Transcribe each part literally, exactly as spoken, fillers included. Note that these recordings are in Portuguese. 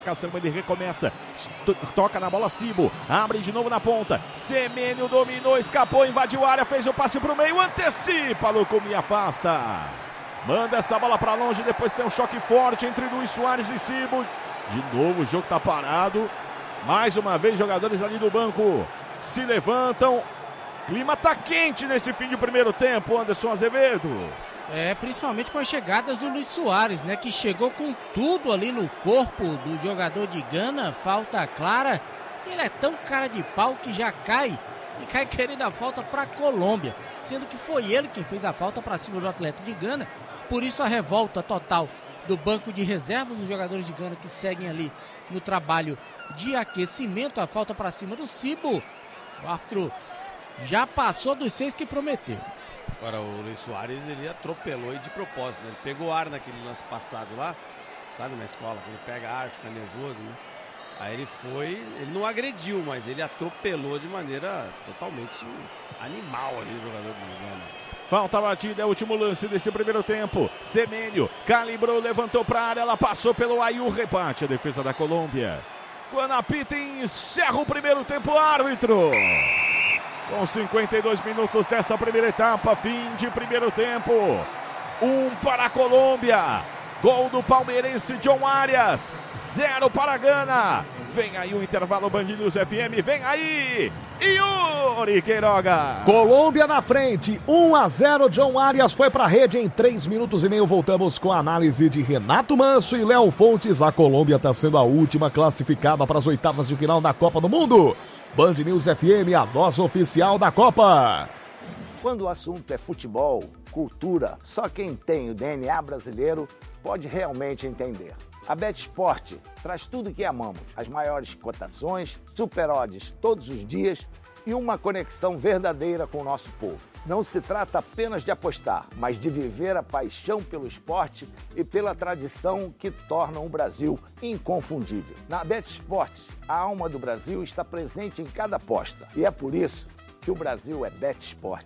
Ele recomeça, toca na bola Cibo, abre de novo na ponta, Semênio dominou, escapou, invadiu a área, fez o passe pro meio, antecipa, Lucumi e afasta, manda essa bola pra longe, depois tem um choque forte entre Luiz Soares e Cibo, de novo o jogo tá parado, mais uma vez jogadores ali do banco se levantam, clima tá quente nesse fim de primeiro tempo, Anderson Azevedo. É, principalmente com as chegadas do Luiz Soares, né? Que chegou com tudo ali no corpo do jogador de Gana, falta clara. Ele é tão cara de pau que já cai e cai querendo a falta para a Colômbia, sendo que foi ele quem fez a falta para cima do atleta de Gana. Por isso a revolta total do banco de reservas dos jogadores de Gana que seguem ali no trabalho de aquecimento. A falta para cima do Cibo. O árbitro já passou dos seis que prometeu. Agora o Luiz Soares, ele atropelou e de propósito, né? Ele pegou ar naquele lance passado lá, sabe, na escola, quando pega ar, fica nervoso, né? Aí ele foi, ele não agrediu, mas ele atropelou de maneira totalmente animal ali o jogador do Gana. Falta batida, é o último lance desse primeiro tempo. Semênio calibrou, levantou para a área, ela passou pelo Ayu, rebate a defesa da Colômbia. Guanapita encerra o primeiro tempo, árbitro. Com cinquenta e dois minutos dessa primeira etapa, fim de primeiro tempo. Um para a Colômbia. Gol do palmeirense John Arias. Zero para a Gana. Vem aí o intervalo Band News F M. Vem aí Yuri Queiroga. Colômbia na frente. um a zero. John Arias foi para a rede em três minutos e meio. Voltamos com a análise de Renato Manso e Léo Fontes. A Colômbia está sendo a última classificada para as oitavas de final da Copa do Mundo. Band News F M, a voz oficial da Copa. Quando o assunto é futebol, cultura, só quem tem o D N A brasileiro pode realmente entender. A BetSport traz tudo que amamos, as maiores cotações, super odds todos os dias e uma conexão verdadeira com o nosso povo. Não se trata apenas de apostar, mas de viver a paixão pelo esporte e pela tradição que tornam o Brasil inconfundível. Na BetSport, a alma do Brasil está presente em cada aposta e é por isso que o Brasil é BetSport.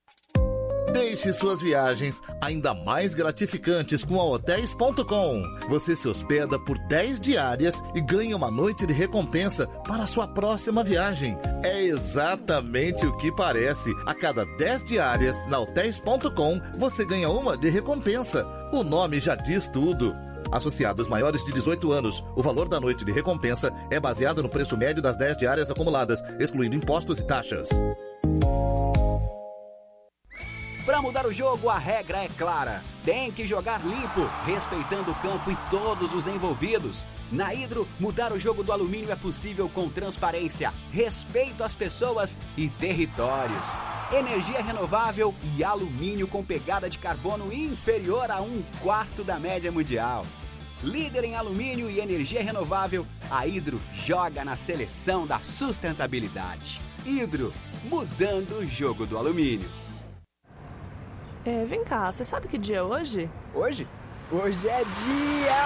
Deixe suas viagens ainda mais gratificantes com a Hotéis ponto com. Você se hospeda por dez diárias e ganha uma noite de recompensa para a sua próxima viagem. É exatamente o que parece. A cada dez diárias na Hotéis ponto com, você ganha uma de recompensa. O nome já diz tudo. Associados maiores de dezoito anos, o valor da noite de recompensa é baseado no preço médio das dez diárias acumuladas, excluindo impostos e taxas. Para mudar o jogo, a regra é clara. Tem que jogar limpo, respeitando o campo e todos os envolvidos. Na Hidro, mudar o jogo do alumínio é possível com transparência, respeito às pessoas e territórios. Energia renovável e alumínio com pegada de carbono inferior a um quarto da média mundial. Líder em alumínio e energia renovável, a Hidro joga na seleção da sustentabilidade. Hidro, mudando o jogo do alumínio. É, vem cá, você sabe que dia é hoje? Hoje? Hoje é dia...